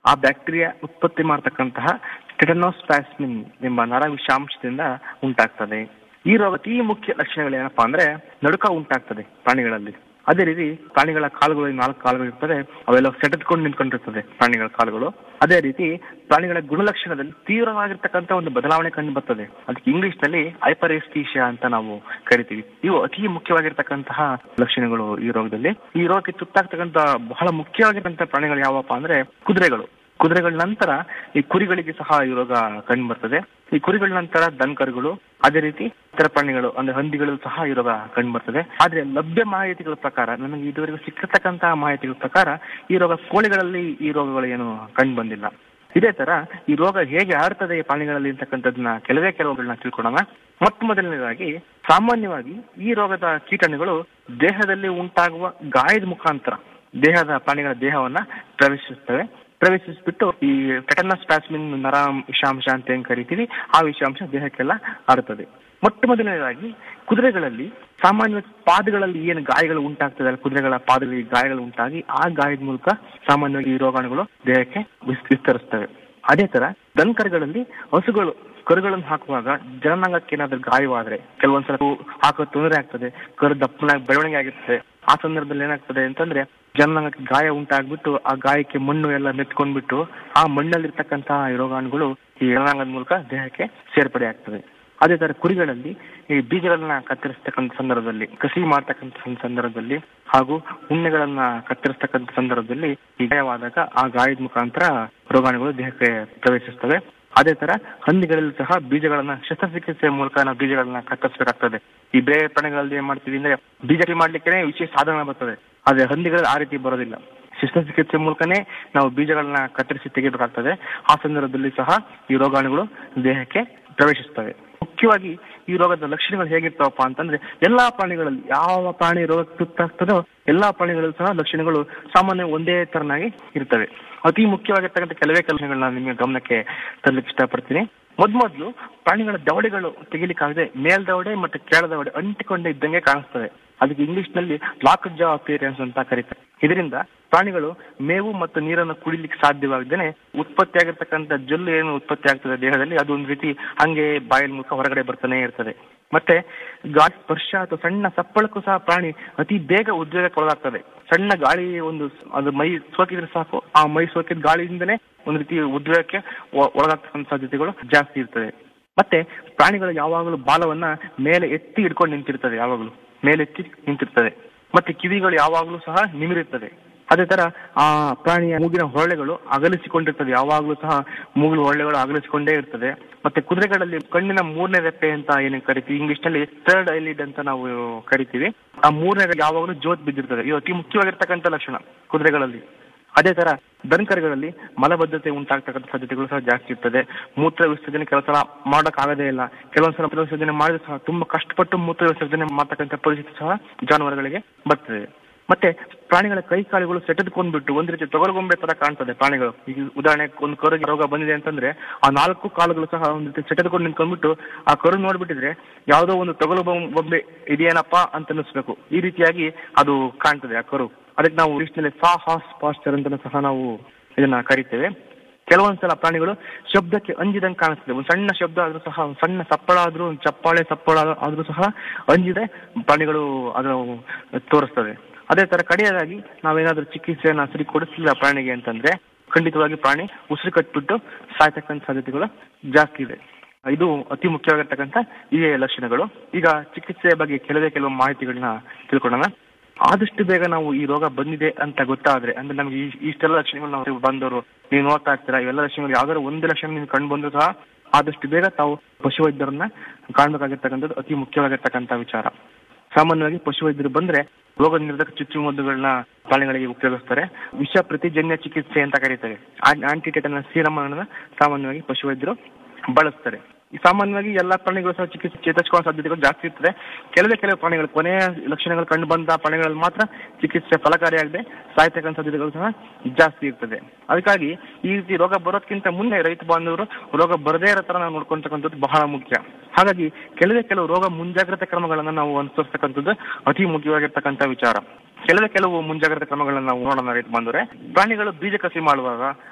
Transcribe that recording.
ಆ ಬ್ಯಾಕ್ಟೀರಿಯಾ ಉತ್ಪತ್ತಿ ಮಾಡತಕ್ಕಂತಹ ಟೆಟನೋಸ್ಪ್ಲಾಸ್ಮಿನ್ ಎಂಬ ನರ ವಿಷಾಂಶದಿಂದ ಉಂಟಾಗ್ತದೆ. ಈ ರೋಗ ಅತಿ ಮುಖ್ಯ ಲಕ್ಷಣಗಳೇನಪ್ಪಾ ಅಂದ್ರೆ ನಡುಕ ಉಂಟಾಗ್ತದೆ ಪ್ರಾಣಿಗಳಲ್ಲಿ. ಅದೇ ರೀತಿ ಪ್ರಾಣಿಗಳ ಕಾಲುಗಳು 4 ಕಾಲುಗಳು ಇರ್ತದೆ, ಅವೆಲ್ಲ ಸೆಟೆದ್ಕೊಂಡು ನಿಂತ್ಕೊಂಡಿರ್ತದೆ ಪ್ರಾಣಿಗಳ ಕಾಲುಗಳು. ಅದೇ ರೀತಿ ಪ್ರಾಣಿಗಳ ಗುಣಲಕ್ಷಣದಲ್ಲಿ ತೀವ್ರವಾಗಿರ್ತಕ್ಕಂಥ ಒಂದು ಬದಲಾವಣೆ ಕಂಡು ಬರ್ತದೆ. ಅದಕ್ಕೆ ಇಂಗ್ಲಿಷ್ ನಲ್ಲಿ ಹೈಪರೆಸ್ಥೀಶಿಯಾ ಅಂತ ನಾವು ಕರಿತೀವಿ. ಇವು ಅತಿ ಮುಖ್ಯವಾಗಿರ್ತಕ್ಕಂತಹ ಲಕ್ಷಣಗಳು ಈ ರೋಗದಲ್ಲಿ. ಈ ರೋಗಕ್ಕೆ ತುತ್ತಾಗ್ತಕ್ಕಂಥ ಬಹಳ ಮುಖ್ಯವಾಗಿರ್ತಕ್ಕಂಥ ಪ್ರಾಣಿಗಳು ಯಾವಪ್ಪ ಅಂದ್ರೆ ಕುದುರೆಗಳ ನಂತರ ಈ ಕುರಿಗಳಿಗೆ ಸಹ ಈ ರೋಗ ಕಂಡು ಬರ್ತದೆ. ಈ ಕುರಿಗಳ ನಂತರ ದನಕರುಗಳು, ಅದೇ ರೀತಿ ಇತರ ಪ್ರಾಣಿಗಳು ಅಂದ್ರೆ ಹಂದಿಗಳು ಸಹ ಈ ರೋಗ ಕಂಡು ಬರ್ತದೆ. ಆದ್ರೆ ಲಭ್ಯ ಮಾಹಿತಿಗಳ ಪ್ರಕಾರ, ನನಗೆ ಇದುವರೆಗೂ ಸಿಕ್ಕಿರ್ತಕ್ಕಂತಹ ಮಾಹಿತಿಗಳ ಪ್ರಕಾರ ಈ ರೋಗ ಕೋಳಿಗಳಲ್ಲಿ ಈ ರೋಗಗಳು ಏನು ಕಂಡು ಬಂದಿಲ್ಲ. ಇದೇ ತರ ಈ ರೋಗ ಹೇಗೆ ಹರಡ್ತದೆ ಈ ಪ್ರಾಣಿಗಳಲ್ಲಿ ಅಂತಕ್ಕಂಥದ್ದನ್ನ ಕೆಲವುಗಳನ್ನ ತಿಳ್ಕೊಳ್ಳೋಣ. ಮೊದಲನೇದಾಗಿ ಸಾಮಾನ್ಯವಾಗಿ ಈ ರೋಗದ ಕೀಟಾಣುಗಳು ದೇಹದಲ್ಲಿ ಉಂಟಾಗುವ ಗಾಯದ ಮುಖಾಂತರ ಪ್ರಾಣಿಗಳ ದೇಹವನ್ನ ಪ್ರವೇಶಿಸ್ಬಿಟ್ಟು ಈ ಟೆಟನೋಸ್ಪ್ಲಾಸ್ಮಿನ್ ನರ ವಿಷಾಂಶ ಅಂತ ಏನ್ ಕರಿತೀವಿ, ಆ ವಿಷಾಂಶ ದೇಹಕ್ಕೆಲ್ಲ ಹರಡ್ತದೆ. ಮೊದಲನೇದಾಗಿ ಕುದುರೆಗಳಲ್ಲಿ ಸಾಮಾನ್ಯವಾಗಿ ಪಾದಗಳಲ್ಲಿ ಏನು ಗಾಯಗಳು ಉಂಟಾಗ್ತದೆ, ಕುದುರೆಗಳ ಪಾದಗಳಿಗೆ ಗಾಯಗಳು ಉಂಟಾಗಿ ಆ ಗಾಯದ ಮೂಲಕ ಸಾಮಾನ್ಯವಾಗಿ ಈ ರೋಗಾಣುಗಳು ದೇಹಕ್ಕೆ ವಿಸ್ತರಿಸ್ತವೆ. ಅದೇ ತರ ದನಕರುಗಳಲ್ಲಿ ಕರುಗಳನ್ನು ಹಾಕುವಾಗ ಜನನಾಂಗಕ್ಕೆ ಏನಾದ್ರೂ ಗಾಯವಾದ್ರೆ ಕೆಲವೊಂದ್ಸಲ ಹಾಕೋ ತೊಂದರೆ ಆಗ್ತದೆ, ಕರು ದಪ್ಪನಾಗಿ ಬೆಳವಣಿಗೆ ಆಗಿರ್ತದೆ. ಆ ಸಂದರ್ಭದಲ್ಲಿ ಏನಾಗ್ತದೆ ಅಂತಂದ್ರೆ ಜನನಾಂಗಕ್ಕೆ ಗಾಯ ಉಂಟಾಗ್ಬಿಟ್ಟು ಆ ಗಾಯಕ್ಕೆ ಮಣ್ಣು ಎಲ್ಲ ಮೆತ್ಕೊಂಡ್ಬಿಟ್ಟು ಆ ಮಣ್ಣಲ್ಲಿರ್ತಕ್ಕಂತಹ ಈ ರೋಗಾಣುಗಳು ಈ ಜನನಾಂಗದ ಮೂಲಕ ದೇಹಕ್ಕೆ ಸೇರ್ಪಡೆ ಆಗ್ತದೆ. ಅದೇ ತರ ಕುರಿಗಳಲ್ಲಿ ಈ ಬೀಜಗಳನ್ನ ಕತ್ತರಿಸ್ತಕ್ಕಂಥ ಸಂದರ್ಭದಲ್ಲಿ, ಕಸಿ ಮಾಡ್ತಕ್ಕಂಥ ಸಂದರ್ಭದಲ್ಲಿ ಹಾಗೂ ಉಣ್ಣೆಗಳನ್ನ ಕತ್ತರಿಸ್ತಕ್ಕಂಥ ಸಂದರ್ಭದಲ್ಲಿ ಈ ಗಾಯವಾದಾಗ ಆ ಗಾಯದ ಮುಖಾಂತರ ರೋಗಾಣುಗಳು ದೇಹಕ್ಕೆ ಪ್ರವೇಶಿಸ್ತವೆ. ಅದೇ ತರ ಹಂದಿಗಳಲ್ಲಿ ಸಹ ಬೀಜಗಳನ್ನ ಶಸ್ತ್ರಚಿಕಿತ್ಸೆ ಮೂಲಕ ನಾವು ಬೀಜಗಳನ್ನ ಕತ್ತರಿಸಬೇಕಾಗ್ತದೆ. ಈ ಬೇರೆ ಪ್ರಾಣಿಗಳಲ್ಲಿ ಏನ್ ಮಾಡ್ತೀವಿ ಅಂದ್ರೆ ಬೀಜ ಮಾಡ್ಲಿಕ್ಕೆ ವಿಶೇಷ ಸಾಧನ ಬರ್ತದೆ, ಆದ್ರೆ ಹಂದಿಗಳಲ್ಲಿ ಆ ರೀತಿ ಬರೋದಿಲ್ಲ. ಶಸ್ತ್ರಚಿಕಿತ್ಸೆ ಮೂಲಕನೇ ನಾವು ಬೀಜಗಳನ್ನ ಕತ್ತರಿಸಿ ತೆಗೆಯಬೇಕಾಗ್ತದೆ. ಆ ಸಂದರ್ಭದಲ್ಲಿ ಸಹ ಈ ರೋಗಾಣುಗಳು ದೇಹಕ್ಕೆ ಪ್ರವೇಶಿಸ್ತವೆ. ಮುಖ್ಯವಾಗಿ ಈ ರೋಗದ ಲಕ್ಷಣಗಳು ಹೇಗಿರ್ತಾವಪ್ಪ ಅಂತಂದ್ರೆ ಎಲ್ಲಾ ಪ್ರಾಣಿಗಳಲ್ಲಿ ಯಾವ ಪ್ರಾಣಿ ರೋಗಕ್ಕೆ ತುತ್ತಾಗ್ತದೋ ಎಲ್ಲಾ ಪ್ರಾಣಿಗಳಲ್ಲೂ ಸಹ ಲಕ್ಷಣಗಳು ಸಾಮಾನ್ಯ ಒಂದೇ ತರನಾಗಿ ಇರ್ತವೆ. ಅತಿ ಮುಖ್ಯವಾಗಿರ್ತಕ್ಕಂಥ ಕೆಲವೇ ಲಕ್ಷಣಗಳನ್ನ ನಿಮಗೆ ಗಮನಕ್ಕೆ ತರಲಿಕ್ಕೆ ಇಷ್ಟಪಡ್ತೀನಿ. ಮೊದಲು ಪ್ರಾಣಿಗಳ ದವಡೆಗಳು ತೆಗಿಲಿಕ್ಕಾಗದೆ ಮೇಲ್ದವಡೆ ಮತ್ತು ಕೆಳದವಡೆ ಅಂಟಿಕೊಂಡೇ ಇದ್ದಂಗೆ ಕಾಣಿಸ್ತದೆ. ಅದಕ್ಕೆ ಇಂಗ್ಲಿಷ್ ನಲ್ಲಿ ಲಾಕ್ಡ್ ಜಾ ಅಪಿಯರೆನ್ಸ್ ಅಂತ ಕರೀತಾರೆ. ಇದರಿಂದ ಪ್ರಾಣಿಗಳು ಮೇವು ಮತ್ತು ನೀರನ್ನು ಕುಡಿಲಿಕ್ಕೆ ಸಾಧ್ಯವಾಗದೇನೆ ಉತ್ಪತ್ತಿಯಾಗಿರ್ತಕ್ಕಂಥ ಜೊಲ್ಲು ಏನು ಉತ್ಪತ್ತಿ ಆಗ್ತದೆ ದೇಹದಲ್ಲಿ, ಅದು ಒಂದು ರೀತಿ ಹಂಗೆ ಬಾಯಿನ ಮೂಲಕ ಹೊರಗಡೆ ಬರ್ತಾನೆ ಇರ್ತದೆ. ಮತ್ತೆ ಗಾಳಿ ಸ್ಪರ್ಶ ಅಥವಾ ಸಣ್ಣ ಸಪ್ಪಳಕ್ಕೂ ಸಹ ಪ್ರಾಣಿ ಅತಿ ಬೇಗ ಉದ್ವೇಗಕ್ಕೆ ಒಳಗಾಗ್ತದೆ. ಸಣ್ಣ ಗಾಳಿ ಅದು ಮೈ ಸೋಕಿದ್ರೆ ಸಾಕು, ಆ ಮೈ ಸೋಕಿದ ಗಾಳಿಯಿಂದನೇ ಒಂದು ರೀತಿ ಉದ್ವೇಗಕ್ಕೆ ಒಳಗಾಗ್ತಕ್ಕಂಥ ಸಾಧ್ಯತೆಗಳು ಜಾಸ್ತಿ ಇರ್ತದೆ. ಮತ್ತೆ ಪ್ರಾಣಿಗಳು ಯಾವಾಗಲೂ ಬಾಲವನ್ನ ಮೇಲೆ ಎತ್ತಿ ಹಿಡ್ಕೊಂಡು ನಿಂತಿರ್ತದೆ, ಯಾವಾಗಲೂ ಮೇಲೆತ್ತಿ ನಿಂತಿರ್ತದೆ. ಮತ್ತೆ ಕಿವಿಗಳು ಯಾವಾಗಲೂ ಸಹ ನಿಮಿರುತ್ತದೆ. ಅದೇ ತರ ಆ ಪ್ರಾಣಿಯ ಮೂಗಿನ ಹೊಳ್ಳೆಗಳು ಅಗಲಿಸಿಕೊಂಡಿರ್ತದೆ, ಯಾವಾಗಲೂ ಸಹ ಮೂಗಿನ ಹೊಳ್ಳೆಗಳು ಅಗಲಿಸಿಕೊಂಡೇ ಇರ್ತದೆ. ಮತ್ತೆ ಕುದುರೆಗಳಲ್ಲಿ ಕಣ್ಣಿನ 3ನೇ ರೆಪ್ಪೆ ಅಂತ ಏನ್ ಕರಿತೀವಿ, ಇಂಗ್ಲಿಷ್ ನಲ್ಲಿ ಥರ್ಡ್ ಐಲಿಡ್ ಅಂತ ನಾವು ಕರಿತೀವಿ. ಆ 3ನೇ ಯಾವಾಗಲೂ ಜೋತ್ ಬಿದ್ದಿರ್ತದೆ. ಇದು ಅತಿ ಮುಖ್ಯವಾಗಿರ್ತಕ್ಕಂಥ ಲಕ್ಷಣ ಕುದುರೆಗಳಲ್ಲಿ. ಅದೇ ತರ ದನಕರುಗಳಲ್ಲಿ ಮಲಬದ್ಧತೆ ಉಂಟಾಗ್ತಕ್ಕಂಥ ಸಾಧ್ಯತೆಗಳು ಸಹ ಜಾಸ್ತಿ ಇರ್ತದೆ. ಮೂತ್ರ ವಿಸರ್ಜನೆ ಕೆಲವು ಸಲ ಮಾಡೋಕ್ ಆಗದೇ ಇಲ್ಲ, ಕೆಲವೊಂದ್ಸಲ ಮೂತ್ರ ವಿಸರ್ಜನೆ ಮಾಡಿದ್ರೆ ಸಹ ತುಂಬಾ ಕಷ್ಟಪಟ್ಟು ಮೂತ್ರ ವಿಸರ್ಜನೆ ಮಾಡ್ತಕ್ಕಂಥ ಪರಿಸ್ಥಿತಿ ಸಹ ಜಾನುವಾರುಗಳಿಗೆ ಬರ್ತದೆ. ಮತ್ತೆ ಪ್ರಾಣಿಗಳ ಕೈ ಕಾಲುಗಳು ಸೆಟೆದ್ಕೊಂಡ್ಬಿಟ್ಟು ಒಂದು ರೀತಿ ತೊಗಲುಗೊಂಬೆ ತರ ಕಾಣ್ತದೆ ಪ್ರಾಣಿಗಳು. ಈಗ ಉದಾಹರಣೆಗೆ ಒಂದು ಕರುಗೆ ರೋಗ ಬಂದಿದೆ ಅಂತಂದ್ರೆ ಆ 4 ಕಾಲುಗಳು ಸಹ ಒಂದು ರೀತಿ ಸೆಟೆದ್ಕೊಂಡು ನಿಂತ್ಕೊಂಡ್ಬಿಟ್ಟು ಆ ಕರು ನೋಡ್ಬಿಟ್ಟಿದ್ರೆ ಯಾವುದೋ ಒಂದು ತೊಗಲುಗೊಂಬೆ ಇದೆಯೇನಪ್ಪಾ ಅಂತ ಅನಿಸ್ಬೇಕು. ಈ ರೀತಿಯಾಗಿ ಅದು ಕಾಣ್ತದೆ ಆ ಕರು. ಅದಕ್ಕೆ ನಾವು ಇಂಗ್ಲಿಷ್ನಲ್ಲಿ ಸಾ ಹಾಸ್ ಪಾಸ್ಚರ್ ಅಂತ ಸಹ ನಾವು ಇದನ್ನ ಕರಿತೇವೆ. ಕೆಲವೊಂದ್ಸಲ ಪ್ರಾಣಿಗಳು ಶಬ್ದಕ್ಕೆ ಅಂಜಿದಂಗೆ ಕಾಣಿಸ್ತದೆ. ಒಂದು ಸಣ್ಣ ಶಬ್ದ ಆದ್ರೂ ಸಹ, ಒಂದು ಸಣ್ಣ ಸಪ್ಪಳ ಆದ್ರೂ, ಒಂದು ಚಪ್ಪಾಳೆ ಆದ್ರೂ ಸಹ ಅಂಜಿದೆ ಪ್ರಾಣಿಗಳು ಅದನ್ನು ತೋರಿಸ್ತದೆ. ಅದೇ ತರ ಕಡೆಯದಾಗಿ ನಾವೇನಾದ್ರೂ ಚಿಕಿತ್ಸೆಯನ್ನ ಸರಿ ಕೊಡಿಸಲಿಲ್ಲ ಪ್ರಾಣಿಗೆ ಅಂತಂದ್ರೆ ಖಂಡಿತವಾಗಿ ಪ್ರಾಣಿ ಉಸಿರು ಕಟ್ಬಿಟ್ಟು ಸಾಯ್ತಕ್ಕಂಥ ಸಾಧ್ಯತೆಗಳು ಜಾಸ್ತಿ ಇದೆ. ಇದು ಅತಿ ಮುಖ್ಯವಾಗಿರ್ತಕ್ಕಂಥ ಈ ಲಕ್ಷಣಗಳು. ಈಗ ಚಿಕಿತ್ಸೆಯ ಬಗ್ಗೆ ಕೆಲವು ಮಾಹಿತಿಗಳನ್ನ ತಿಳ್ಕೊಳ್ಳೋಣ. ಆದಷ್ಟು ಬೇಗ ನಾವು ಈ ರೋಗ ಬಂದಿದೆ ಅಂತ ಗೊತ್ತಾದ್ರೆ, ಅಂದ್ರೆ ನಮ್ಗೆ ಇಷ್ಟೆಲ್ಲ ಲಕ್ಷಣಗಳು ನಾವು ಬಂದವರು ನೀವು ನೋಡ್ತಾ ಇರ್ತೀರಾ, ಇವೆಲ್ಲ ಲಕ್ಷಣಗಳು ಯಾವ್ದಾದ್ರು ಒಂದು ಲಕ್ಷಣ ನಿಮ್ಗೆ ಕಂಡು ಬಂದ್ರು ಸಹ ಆದಷ್ಟು ಬೇಗ ತಾವು ಪಶುವೈದ್ಯರನ್ನ ಕಾಣ್ಬೇಕಾಗಿರ್ತಕ್ಕಂಥದ್ದು ಅತಿ ಮುಖ್ಯವಾಗಿರ್ತಕ್ಕಂಥ ವಿಚಾರ. ಸಾಮಾನ್ಯವಾಗಿ ಪಶುವೈದ್ಯರು ಬಂದ್ರೆ ರೋಗ ನಿರೋಧಕ ಚುಚ್ಚುಮದ್ದುಗಳನ್ನ ಪ್ರಾಣಿಗಳಿಗೆ ಉಪಯೋಗಿಸ್ತಾರೆ. ವಿಷ ಪ್ರತಿಜನ್ಯ ಚಿಕಿತ್ಸೆ ಅಂತ ಕರೀತಾರೆ. ಆಂಟಿಟೆಟನಸ್ ಸೀರಮ್ ಅನ್ನ ಸಾಮಾನ್ಯವಾಗಿ ಪಶುವೈದ್ಯರು ಬಳಸ್ತಾರೆ. ಸಾಮಾನ್ಯವಾಗಿ ಎಲ್ಲಾ ಪ್ರಾಣಿಗಳು ಸಹ ಚಿಕಿತ್ಸೆ ಚೇತರಿಸಿಕೊಳ್ಳೋ ಸಾಧ್ಯತೆಗಳು ಜಾಸ್ತಿ ಇರ್ತದೆ. ಕೆಲವು ಪ್ರಾಣಿಗಳು ಕೊನೆಯ ಲಕ್ಷಣಗಳು ಕಂಡು ಬಂದ ಪ್ರಾಣಿಗಳಲ್ಲಿ ಮಾತ್ರ ಚಿಕಿತ್ಸೆ ಫಲಕಾರಿಯಾಗದೆ ಸಾಯ್ತಕ್ಕಂಥ ಸಾಧ್ಯತೆಗಳು ಸಹ ಜಾಸ್ತಿ ಇರ್ತದೆ. ಅದಕ್ಕಾಗಿ ಈ ರೀತಿ ರೋಗ ಬರೋದಕ್ಕಿಂತ ಮುನ್ನೆ ರೈತ ಬಾಂಧವರು ರೋಗ ಬರದೇ ಇರೋ ತರ ನಾವು ನೋಡ್ಕೊಳ್ತಕ್ಕಂಥದ್ದು ಬಹಳ ಮುಖ್ಯ. ಹಾಗಾಗಿ ಕೆಲವು ರೋಗ ಮುಂಜಾಗ್ರತಾ ಕ್ರಮಗಳನ್ನ ನಾವು ಅನುಸರಿಸ್ತಕ್ಕಂಥದ್ದು ಅತಿ ಮುಖ್ಯವಾಗಿರ್ತಕ್ಕಂಥ ವಿಚಾರ. ಕೆಲವು ಮುಂಜಾಗ್ರತಾ ಕ್ರಮಗಳನ್ನ ನಾವು ನೋಡೋಣ ರೈತ ಬಾಂಧವರೇ. ಪ್ರಾಣಿಗಳು ಬೀಜ ಕಸಿ ಮಾಡುವಾಗ